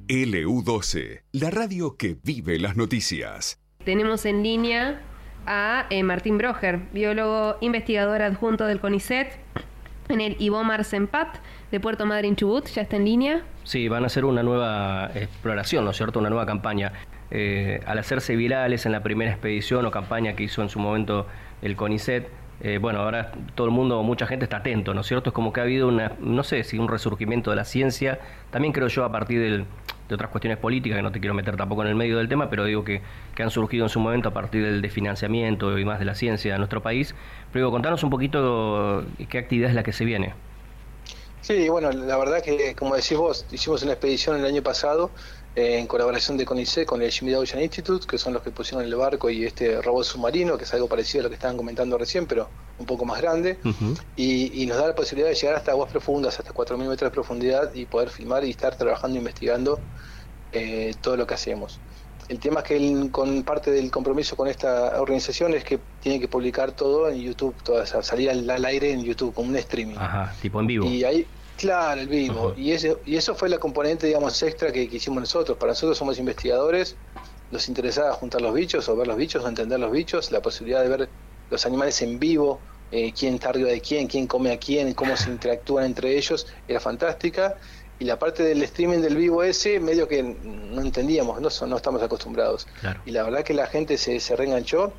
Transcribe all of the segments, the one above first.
LU12, la radio que vive las noticias. Tenemos en línea a Martín Broger, biólogo investigador adjunto del CONICET en el IBOMAR CEMPAT de Puerto Madryn, Chubut. ¿Ya está en línea? Sí, van a hacer una nueva exploración, ¿no es cierto? Una nueva campaña. Al hacerse virales en la primera expedición o campaña que hizo en su momento el CONICET, bueno, ahora todo el mundo, mucha gente está atento, ¿no es cierto? Es como que ha habido no sé si un resurgimiento de la ciencia, también creo yo a partir de otras cuestiones políticas, que no te quiero meter tampoco en el medio del tema, pero digo que han surgido en su momento a partir del desfinanciamiento y más de la ciencia de nuestro país. Pero digo, contanos un poquito qué actividad es la que se viene. Sí, bueno, la verdad que, como decís vos, hicimos una expedición el año pasado en colaboración de CONICET con el Jimmy Ocean Institute, que son los que pusieron el barco y este robot submarino, que es algo parecido a lo que estaban comentando recién, pero un poco más grande, y nos da la posibilidad de llegar hasta aguas profundas, hasta 4.000 metros de profundidad, y poder filmar y estar trabajando, investigando todo lo que hacemos. El tema es que con parte del compromiso con esta organización es que tiene que publicar todo en YouTube, salir al aire en YouTube, como un streaming. Ajá, tipo en vivo. Y ahí, claro, el vivo. Y eso fue la componente, digamos, extra que hicimos nosotros. Para nosotros somos investigadores, nos interesaba juntar los bichos, o ver los bichos, o entender los bichos, la posibilidad de ver los animales en vivo, quién está arriba de quién come a quién, cómo se interactúan entre ellos, era fantástica. Y la parte del streaming del vivo ese, medio que no entendíamos, no estamos acostumbrados. Claro. Y la verdad que la gente se reenganchó,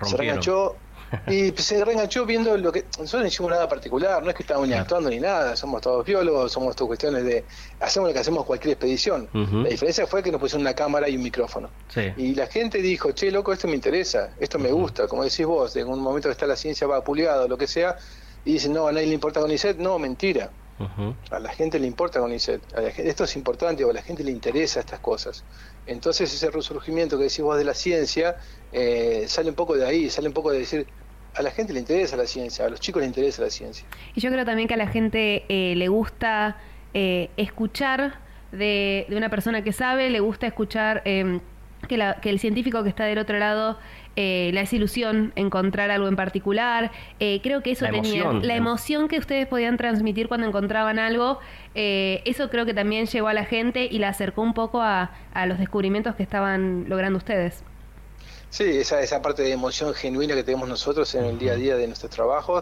y se reenganchó viendo lo que... Nosotros no hicimos nada particular, no es que estábamos ni actuando ni nada, somos todos biólogos, somos todas cuestiones de... Hacemos lo que hacemos cualquier expedición. La diferencia fue que nos pusieron una cámara y un micrófono. Sí. Y la gente dijo, che, loco, esto me interesa, esto me gusta, como decís vos, en un momento que está la ciencia va puliado, lo que sea, y dicen, no, a nadie le importa CONICET, no, mentira. A la gente le importa CONICET, esto es importante, o a la gente le interesa estas cosas. Entonces ese resurgimiento que decís vos de la ciencia sale un poco de ahí, sale un poco de decir, a la gente le interesa la ciencia, a los chicos les interesa la ciencia. Y yo creo también que a la gente le gusta escuchar de una persona que sabe, le gusta escuchar que el científico que está del otro lado le hace ilusión encontrar algo en particular. Creo que eso la emoción que ustedes podían transmitir cuando encontraban algo, eso creo que también llegó a la gente y la acercó un poco a los descubrimientos que estaban logrando ustedes. Sí, esa parte de emoción genuina que tenemos nosotros en el día a día de nuestros trabajos,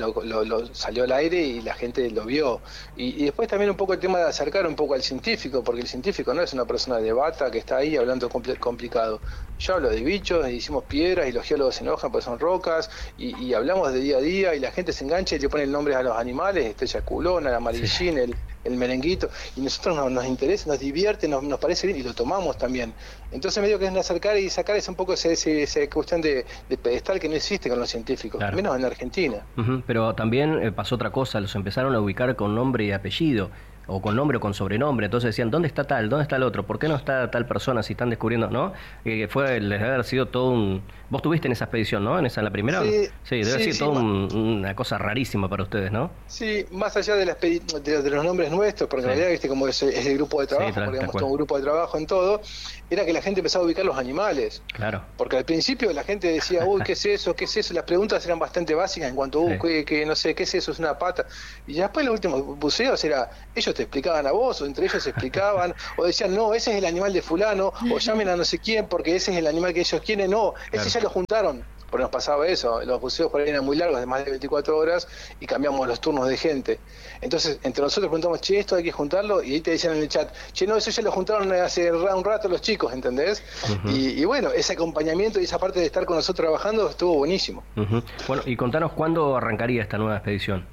lo salió al aire y la gente lo vio. Y después también un poco el tema de acercar un poco al científico, porque el científico no es una persona de bata que está ahí hablando complicado. Yo hablo de bichos, hicimos piedras y los geólogos se enojan porque son rocas, y hablamos de día a día y la gente se engancha y le pone nombres a los animales, estrella culona, el amarillín, el merenguito, y nosotros nos interesa, nos divierte, nos parece bien y lo tomamos también. Entonces medio que es acercar y sacar esa un poco esa cuestión de pedestal que no existe con los científicos, claro. Menos en Argentina. Pero también pasó otra cosa, los empezaron a ubicar con nombre y apellido, o con nombre o con sobrenombre, entonces decían, ¿dónde está tal? ¿Dónde está el otro? ¿Por qué no está tal persona si están descubriendo? ¿No? Les debe haber sido todo un... Vos estuviste en esa expedición, ¿no? ¿En la primera? Sí, debe haber sido todo una cosa rarísima para ustedes, ¿no? Sí, más allá de los nombres nuestros, porque en realidad, viste, como es el grupo de trabajo, porque digamos, todo un grupo de trabajo en todo, era que la gente empezaba a ubicar los animales. Claro. Porque al principio la gente decía, uy, ¿qué es eso? ¿Qué es eso? Las preguntas eran bastante básicas en cuanto, no sé, ¿qué es eso? Es una pata. Y ya después los últimos buceos era, ellos te explicaban a vos, o entre ellos se explicaban, o decían, no, ese es el animal de fulano, o llamen a no sé quién, porque ese es el animal que ellos quieren, no, ese ya lo juntaron. Porque nos pasaba eso, los buceos por ahí eran muy largos, de más de 24 horas, y cambiamos los turnos de gente. Entonces, entre nosotros preguntamos, che, esto hay que juntarlo, y ahí te decían en el chat, che, no, eso ya lo juntaron hace un rato los chicos, ¿entendés? Y bueno, ese acompañamiento y esa parte de estar con nosotros trabajando estuvo buenísimo. Bueno, y contanos cuándo arrancaría esta nueva expedición.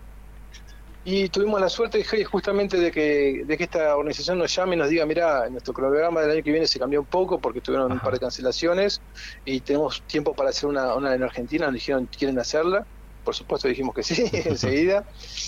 Y tuvimos la suerte justamente de que esta organización nos llame y nos diga, mirá, nuestro cronograma del año que viene se cambió un poco porque tuvieron un par de cancelaciones y tenemos tiempo para hacer una en Argentina. Nos dijeron, ¿quieren hacerla? Por supuesto dijimos que sí, enseguida.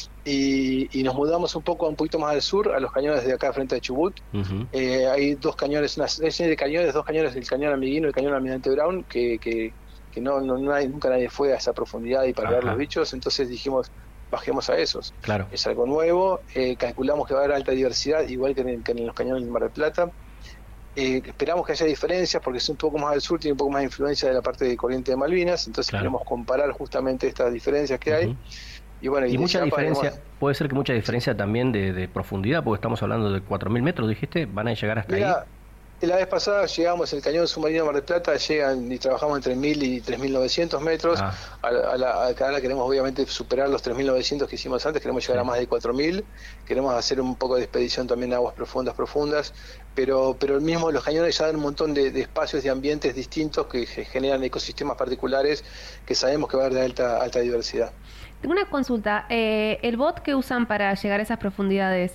Y nos mudamos un poquito más al sur, a los cañones de acá frente a Chubut. Hay dos cañones, una serie de cañones, dos cañones, el cañón Amiguino y el cañón Almirante Brown, que nunca nadie fue a esa profundidad y para ver los bichos, entonces dijimos, bajemos a esos. Claro. Es algo nuevo, calculamos que va a haber alta diversidad, igual que en los cañones del Mar del Plata. Esperamos que haya diferencias porque es un poco más al sur, tiene un poco más de influencia de la parte de corriente de Malvinas, entonces queremos comparar justamente estas diferencias que hay. Y bueno, Y mucha Chapa, diferencia, digamos, puede ser que mucha diferencia también de profundidad, porque estamos hablando de 4.000 metros, dijiste, ¿van a llegar hasta ahí? mira, la vez pasada llegamos, el cañón submarino Mar del Plata, llegan y trabajamos entre 1.000 y 3.900 metros. Ah, Ahora queremos obviamente superar los 3.900 que hicimos antes, queremos llegar sí, a más de 4.000. Queremos hacer un poco de expedición también a aguas profundas, pero el mismo los cañones ya dan un montón de espacios, de ambientes distintos que generan ecosistemas particulares que sabemos que va a haber de alta diversidad. Tengo una consulta. ¿El bot que usan para llegar a esas profundidades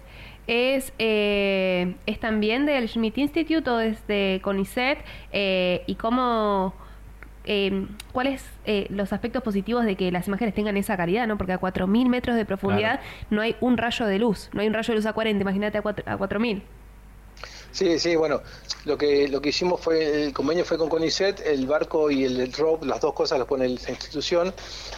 es también del Schmidt Institute o es de CONICET? ¿Y cómo, cuáles los aspectos positivos de que las imágenes tengan esa calidad, ¿no? Porque a 4.000 metros de profundidad claro. no hay un rayo de luz. No hay un rayo de luz a 40, imagínate a 4.000. Sí, bueno, lo que hicimos fue, el convenio fue con CONICET, el barco y el ROV, las dos cosas las pone esa institución.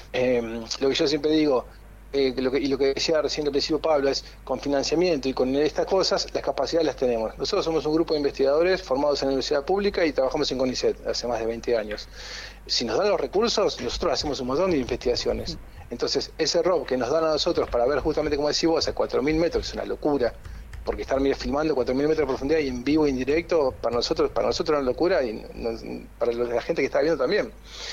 Lo que yo siempre digo, lo que decía recién al principio Pablo, es con financiamiento y con estas cosas, las capacidades las tenemos. Nosotros somos un grupo de investigadores formados en la universidad pública y trabajamos en CONICET hace más de 20 años. Si nos dan los recursos, nosotros hacemos un montón de investigaciones. Entonces, ese ROV que nos dan a nosotros para ver justamente, como decís vos, a 4.000 metros, es una locura, porque estar filmando 4.000 metros de profundidad y en vivo y en directo, para nosotros es una locura y para la gente que está viendo también.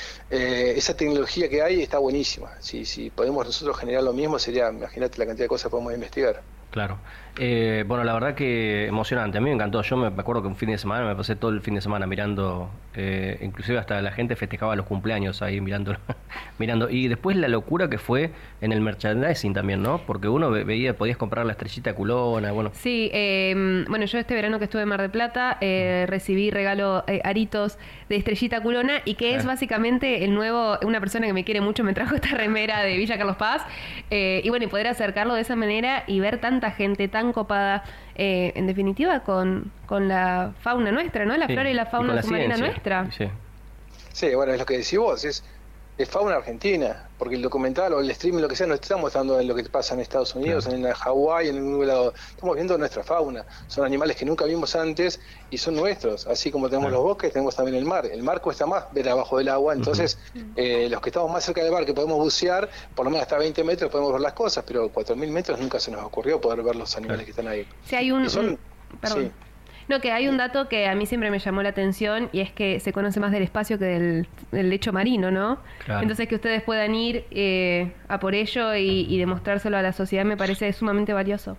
Esa tecnología que hay está buenísima. Si podemos nosotros generar lo mismo, sería, imagínate la cantidad de cosas que podemos investigar. Claro. Bueno, la verdad que emocionante. A mí me encantó. Yo me acuerdo que un fin de semana me pasé todo el fin de semana mirando, inclusive hasta la gente festejaba los cumpleaños ahí mirando, mirando. Y después la locura que fue en el merchandising también, ¿no? Porque uno veía, podías comprar la estrellita culona, bueno. Sí, bueno, yo este verano que estuve en Mar del Plata recibí regalo aritos de estrellita culona y que es básicamente el nuevo, una persona que me quiere mucho me trajo esta remera de Villa Carlos Paz y bueno, y poder acercarlo de esa manera y ver tanta gente tan copada, en definitiva con la fauna nuestra, ¿no? La Sí, flora y la con fauna la submarina ciencia. nuestra. Sí, Sí, bueno, es lo que decís vos, es fauna argentina, porque el documental o el streaming, lo que sea, no estamos dando en lo que pasa en Estados Unidos, claro. en Hawái, en ningún lado. Estamos viendo nuestra fauna. Son animales que nunca vimos antes y son nuestros. Así como tenemos Claro. los bosques, tenemos también el mar. El mar cuesta más ver abajo del agua, entonces los que estamos más cerca del mar, que podemos bucear, por lo menos hasta 20 metros podemos ver las cosas, pero 4.000 metros nunca se nos ocurrió poder ver los animales que están ahí. Sí, hay un... Y son, perdón. sí. No, que hay un dato que a mí siempre me llamó la atención y es que se conoce más del espacio que del lecho marino, ¿no? Claro. Entonces que ustedes puedan ir a por ello y demostrárselo a la sociedad me parece sumamente valioso.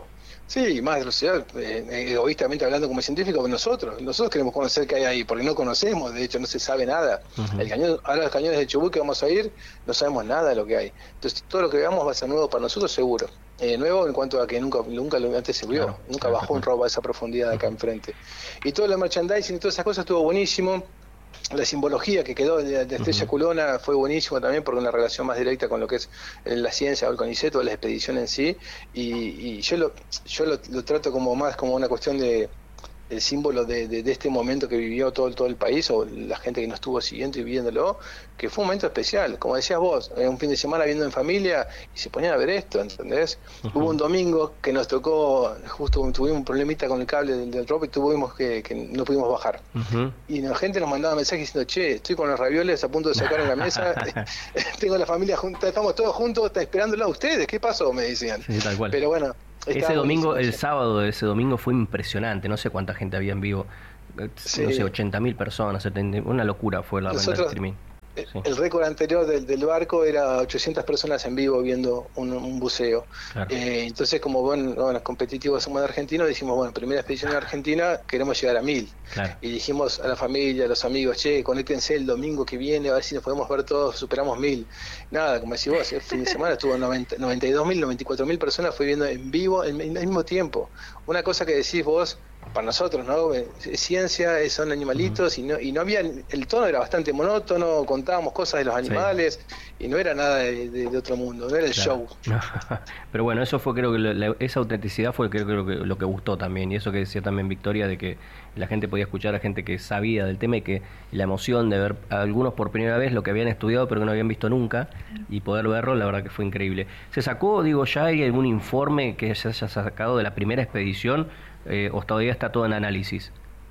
Sí, más de la sociedad, egoístamente hablando como científico, nosotros queremos conocer qué hay ahí, porque no conocemos, de hecho no se sabe nada. Ujú. El cañón, ahora los cañones de Chubut que vamos a ir, no sabemos nada de lo que hay. Entonces todo lo que veamos va a ser nuevo para nosotros seguro. Nuevo en cuanto a que nunca antes se vio, Claro, nunca claro, bajó un claro. robo a esa profundidad acá enfrente. Y todo el merchandising y todas esas cosas estuvo buenísimo. La simbología que quedó de Estrella Culona fue buenísimo también porque una relación más directa con lo que es la ciencia o el CONICET o la expedición en sí, y yo lo trato como más como una cuestión de el símbolo de este momento que vivió todo el país o la gente que nos estuvo siguiendo y viéndolo, que fue un momento especial, como decías vos, un fin de semana viendo en familia y se ponían a ver esto, ¿entendés? Hubo un domingo que nos tocó, justo tuvimos un problemita con el cable del drop y tuvimos que no pudimos bajar. Ujú. Y la gente nos mandaba mensajes diciendo, che, estoy con los ravioles a punto de sacar en la mesa, tengo la familia junta, estamos todos juntos, está esperándolo a ustedes, ¿qué pasó? Me decían. Sí, tal cual. Pero bueno, Ese domingo, el sí. sábado de ese domingo fue impresionante. No sé cuánta gente había en vivo. Sí. No sé, 80.000 personas, 70, una locura fue la verdad el Nosotros, streaming. Sí, el récord anterior del barco era 800 personas en vivo viendo un buceo. claro. Entonces, como bueno, competitivos somos de Argentina, dijimos, bueno, primera expedición en Argentina, queremos llegar a 1.000. Claro. Y dijimos a la familia, a los amigos, che, conéctense el domingo que viene, a ver si nos podemos ver todos, superamos 1.000. Nada, como decís vos, el fin de semana estuvo 92.000, 94.000 personas fue viendo en vivo al mismo tiempo. Una cosa que decís vos, para nosotros, ¿no? Es ciencia, son animalitos, y no había, el tono era bastante monótono, contábamos cosas de los animales, y no era nada de otro mundo, no era el Claro. show. Pero bueno, eso fue, creo que esa autenticidad fue creo que lo que gustó también, y eso que decía también Victoria, de que la gente podía escuchar a gente que sabía del tema y que la emoción de ver a algunos por primera vez lo que habían estudiado pero que no habían visto nunca y poder verlo, la verdad que fue increíble. ¿Se sacó, digo, ya hay algún informe que se haya sacado de la primera expedición o todavía está todo en análisis?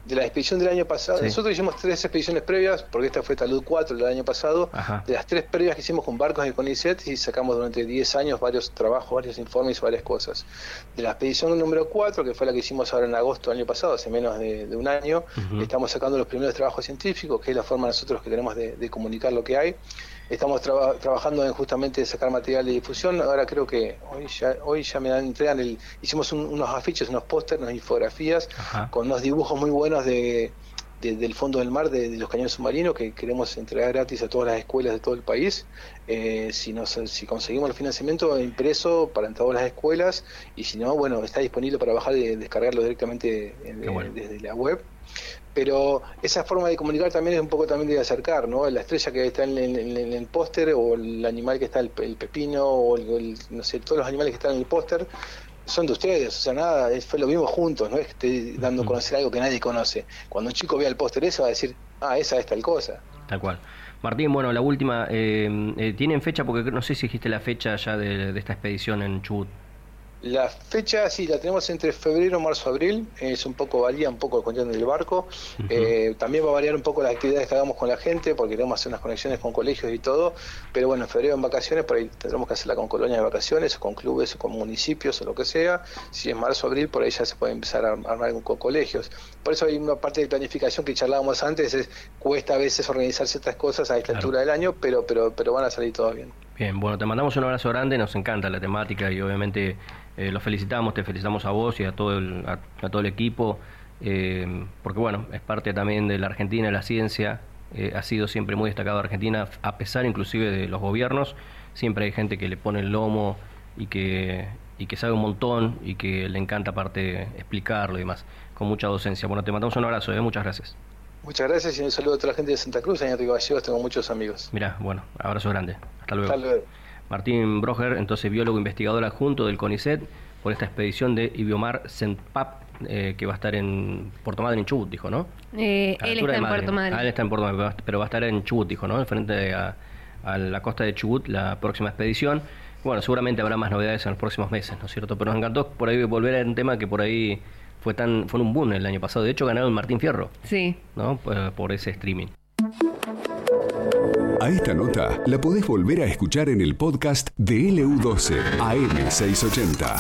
de la expedición del año pasado. Sí. Nosotros hicimos 3 expediciones previas, porque esta fue Talud 4 del año pasado. Ajá. De las 3 previas que hicimos con barcos de CONICET, y sacamos durante 10 años varios trabajos, varios informes y varias cosas. De la expedición número 4, que fue la que hicimos ahora en agosto del año pasado, hace menos de un año, estamos sacando los primeros trabajos científicos, que es la forma nosotros que tenemos de comunicar lo que hay. Estamos trabajando en justamente sacar material de difusión. Ahora creo que hoy ya me entregan hicimos unos afiches, unos pósters, unas infografías, ajá, con unos dibujos muy buenos del fondo del mar, de los cañones submarinos, que queremos entregar gratis a todas las escuelas de todo el país. Si conseguimos el financiamiento, impreso para todas las escuelas, y si no, bueno, está disponible para bajar y descargarlo directamente desde la web. Pero esa forma de comunicar también es un poco también de acercar, ¿no? La estrella que está en el póster, o el animal que está, el pepino, o no sé, todos los animales que están en el póster son de ustedes, o sea, nada, lo vimos juntos, no es que esté dando a conocer algo que nadie conoce. Cuando un chico vea el póster ese, va a decir, esa es tal cosa. Tal cual. Martín, bueno, la última, ¿tienen fecha? Porque no sé si dijiste la fecha ya de esta expedición en Chubut. La fecha, sí, la tenemos entre febrero, marzo, abril. Varía un poco el contenido del barco. También va a variar un poco las actividades que hagamos con la gente, porque queremos hacer unas conexiones con colegios y todo. Pero bueno, en febrero en vacaciones, por ahí tendremos que hacerla con colonias de vacaciones, o con clubes, o con municipios, o lo que sea. Si es marzo, abril, por ahí ya se puede empezar a armar con colegios. Por eso hay una parte de planificación que charlábamos antes, cuesta a veces organizar ciertas cosas a esta altura del año, pero van a salir todo bien. Bien, bueno, te mandamos un abrazo grande, nos encanta la temática y obviamente los felicitamos, te felicitamos a vos y a todo el equipo, porque bueno, es parte también de la Argentina, la ciencia, ha sido siempre muy destacado Argentina, a pesar inclusive de los gobiernos, siempre hay gente que le pone el lomo y que sabe un montón y que le encanta aparte explicarlo y demás, con mucha docencia. Bueno, te mandamos un abrazo, muchas gracias. Muchas gracias y un saludo a toda la gente de Santa Cruz, en Río Gallegos, tengo muchos amigos. Mirá, bueno, abrazo grande, hasta luego. Hasta luego. Martín Broger, entonces biólogo investigador adjunto del CONICET, por esta expedición de Ibiomar Sempap, que va a estar en Puerto Madryn, en Chubut, dijo, ¿no? Él está en Puerto Madryn. Él está en Puerto Madryn, pero va a estar en Chubut, dijo, ¿no? Frente a la costa de Chubut, la próxima expedición. Bueno, seguramente habrá más novedades en los próximos meses, ¿no es cierto? Pero nos encantó por ahí volver a un tema que por ahí fue un boom el año pasado. De hecho, ganaron Martín Fierro. Sí. ¿No? Por ese streaming. A esta nota la podés volver a escuchar en el podcast de LU12 AM680.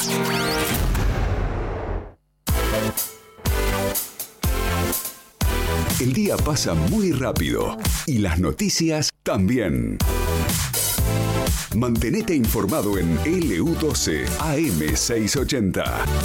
El día pasa muy rápido y las noticias también. Mantenete informado en LU12 AM680.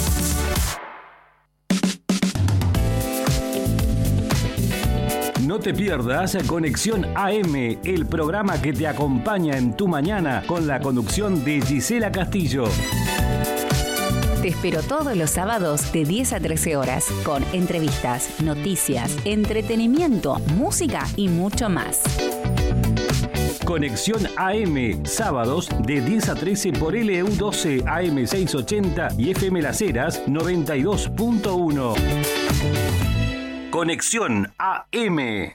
No te pierdas Conexión AM, el programa que te acompaña en tu mañana con la conducción de Gisela Castillo. Te espero todos los sábados de 10 a 13 horas con entrevistas, noticias, entretenimiento, música y mucho más. Conexión AM, sábados de 10 a 13 por LU12 AM680 y FM Las Heras 92.1. Conexión AM.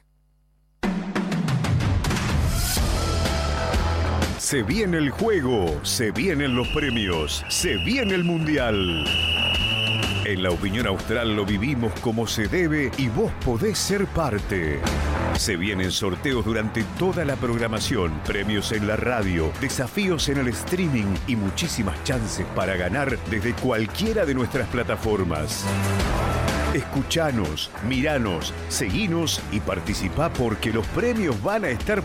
Se viene el juego, se vienen los premios, se viene el mundial. En La Opinión Austral lo vivimos como se debe y vos podés ser parte. Se vienen sorteos durante toda la programación, premios en la radio, desafíos en el streaming y muchísimas chances para ganar desde cualquiera de nuestras plataformas. Escuchanos, miranos, seguinos y participá porque los premios van a estar